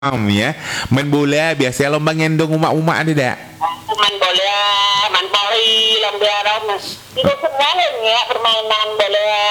ya. Main bola biasa lomba ngendong umak-umak ada dak? Main bola, main poli, lomba dong. Itu semuanya ya permainan bola